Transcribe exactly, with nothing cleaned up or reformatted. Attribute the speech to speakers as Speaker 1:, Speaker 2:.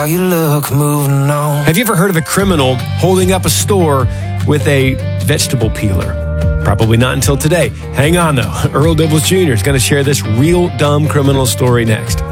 Speaker 1: How you look moving on.
Speaker 2: Have you ever heard of a criminal holding up a store with a vegetable peeler? Probably not until today. Hang on, though. Earl Dibbles Junior is going to share this real dumb criminal story next.